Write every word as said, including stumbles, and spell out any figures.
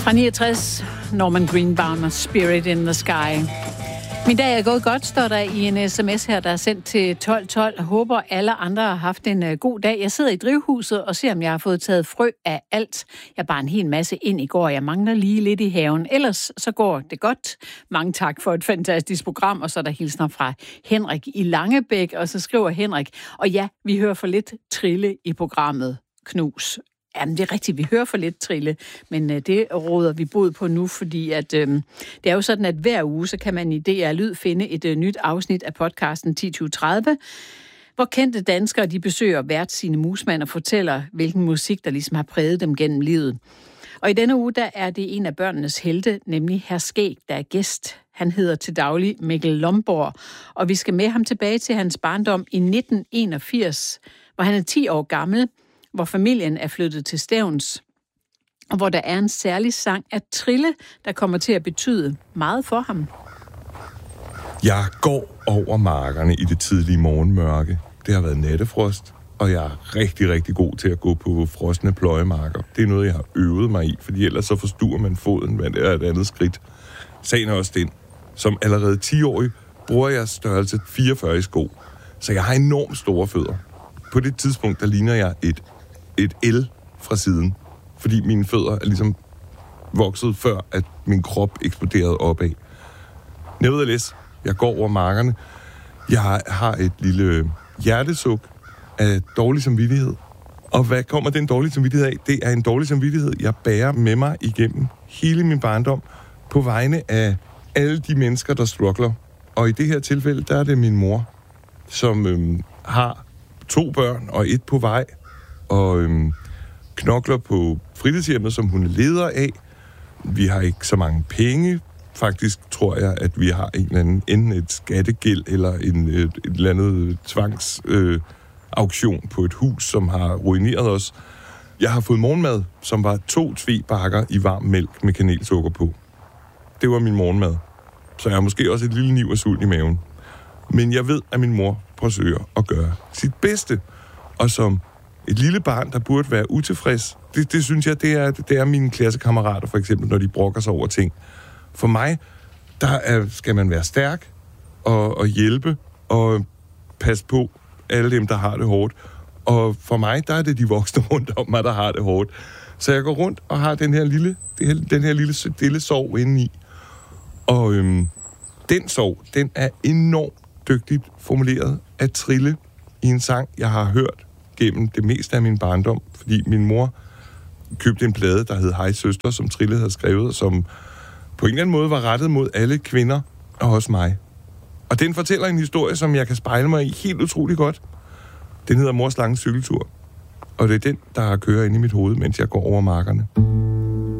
Fra niogtres, Norman Greenbaum og Spirit in the Sky. Min dag er gået godt, står der i en sms her, der er sendt til tolv tolv. Jeg håber, alle andre har haft en uh, god dag. Jeg sidder i drivhuset og ser, om jeg har fået taget frø af alt. Jeg bar en hel masse ind i går. Jeg mangler lige lidt i haven. Ellers så går det godt. Mange tak for et fantastisk program. Og så er der hilsner fra Henrik i Langebæk. Og så skriver Henrik, og ja, vi hører for lidt trille i programmet. Knus. Jamen, det er rigtigt, vi hører for lidt trille, men øh, det råder vi bod på nu, fordi at, øh, det er jo sådan, at hver uge, så kan man i D R Lyd finde et øh, nyt afsnit af podcasten ti tyve tredive, hvor kendte danskere, de besøger hvert sine musmand og fortæller, hvilken musik, der ligesom har præget dem gennem livet. Og i denne uge, der er det en af børnenes helte, nemlig Hr. Skæg, der er gæst. Han hedder til daglig Mikkel Lomborg, og vi skal med ham tilbage til hans barndom i nitten enogfirs, hvor han er ti år gammel, hvor familien er flyttet til Stevns, og hvor der er en særlig sang af trille, der kommer til at betyde meget for ham. Jeg går over markerne i det tidlige morgenmørke. Det har været nattefrost, og jeg er rigtig, rigtig god til at gå på frosne pløjemarker. Det er noget, jeg har øvet mig i, fordi ellers så forstuer man foden, men det er et andet skridt. Sagen er også den, som allerede ti-årig bruger jeg størrelse fireogfyrre i sko, så jeg har enormt store fødder. På det tidspunkt, der ligner jeg et et L fra siden, fordi mine fødder er ligesom vokset før, at min krop eksploderede opad. Nevertheless, jeg går over markerne. Jeg har et lille hjertesuk af dårlig samvittighed. Og hvad kommer den dårlige samvittighed af? Det er en dårlig samvittighed, jeg bærer med mig igennem hele min barndom på vegne af alle de mennesker, der struggler. Og i det her tilfælde, der er det min mor, som øhm, har to børn og et på vej, og øhm, knokler på fritidshjemmet, som hun er leder af. Vi har ikke så mange penge. Faktisk tror jeg, at vi har en eller anden, enten et skattegæld eller en, et, et eller andet tvangsauktion øh, på et hus, som har ruineret os. Jeg har fået morgenmad, som var to tvebakker i varm mælk med kanelsukker på. Det var min morgenmad. Så jeg har måske også et lille niv af sult i maven. Men jeg ved, at min mor forsøger at gøre sit bedste. Og som et lille barn, der burde være utilfreds, det, det synes jeg, det er, det er mine klassekammerater, for eksempel, når de brokker sig over ting. For mig, der er, skal man være stærk og, og hjælpe og passe på alle dem, der har det hårdt. Og for mig, der er det de voksne rundt om mig, der har det hårdt. Så jeg går rundt og har den her lille, den her lille stille sorg indeni. Og øhm, den sorg, den er enormt dygtigt formuleret af Trille i en sang, jeg har hørt gennem det meste af min barndom, fordi min mor købte en plade, der hed Hej Søster, som Trille havde skrevet, som på en eller anden måde var rettet mod alle kvinder, og også mig. Og den fortæller en historie, som jeg kan spejle mig i helt utroligt godt. Den hedder Mors lange cykeltur, og det er den, der kører ind i mit hoved, mens jeg går over markerne.